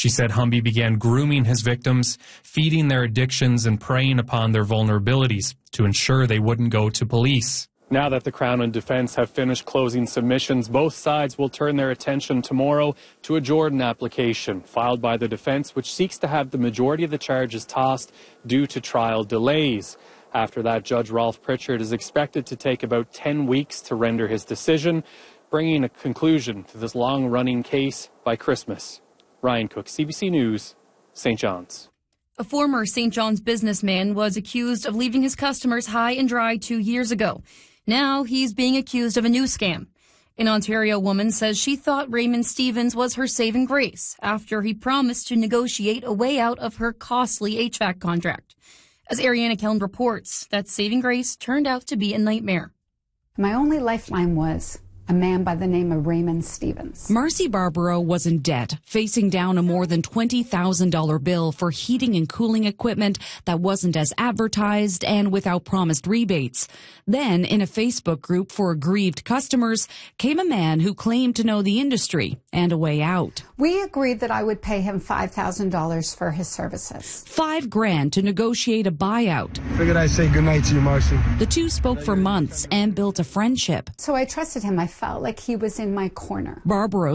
She said Humby began grooming his victims, feeding their addictions and preying upon their vulnerabilities to ensure they wouldn't go to police. Now that the Crown and Defence have finished closing submissions, both sides will turn their attention tomorrow to a Jordan application filed by the defence, which seeks to have the majority of the charges tossed due to trial delays. After that, Judge Rolf Pritchard is expected to take about 10 weeks to render his decision, bringing a conclusion to this long-running case by Christmas. Ryan Cook, CBC News, St. John's. A former St. John's businessman was accused of leaving his customers high and dry 2 years ago. Now he's being accused of a new scam. An Ontario woman says she thought Raymond Stevens was her saving grace after he promised to negotiate a way out of her costly HVAC contract. As Ariana Kelland reports, that saving grace turned out to be a nightmare. My only lifeline was a man by the name of Raymond Stevens. Marcy Barbaro was in debt, facing down a more than $20,000 bill for heating and cooling equipment that wasn't as advertised and without promised rebates. Then, in a Facebook group for aggrieved customers, came a man who claimed to know the industry and a way out. We agreed that I would pay him $5,000 for his services. $5,000 to negotiate a buyout. Figured I'd say goodnight to you, Marcy. The two spoke for months and built a friendship. So I trusted him. I felt like he was in my corner. Barbaro